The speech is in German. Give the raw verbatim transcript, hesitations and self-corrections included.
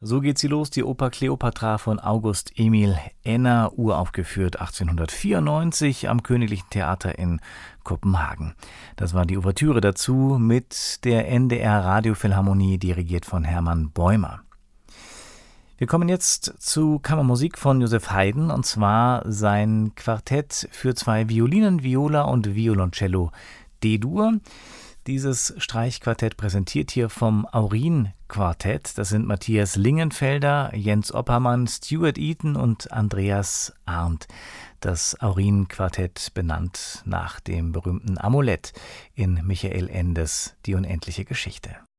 So geht sie los, die Oper Kleopatra von August Emil Enna, uraufgeführt achtzehnhundertvierundneunzig am Königlichen Theater in Kopenhagen. Das war die Ouvertüre dazu mit der N D R Radiophilharmonie, dirigiert von Hermann Bäumer. Wir kommen jetzt zu Kammermusik von Joseph Haydn, und zwar sein Quartett für zwei Violinen, Viola und Violoncello D-Dur. Dieses Streichquartett präsentiert hier vom Aurin-Quartett. Das sind Matthias Lingenfelder, Jens Oppermann, Stuart Eaton und Andreas Arndt. Das Aurin-Quartett benannt nach dem berühmten Amulett in Michael Endes Die unendliche Geschichte.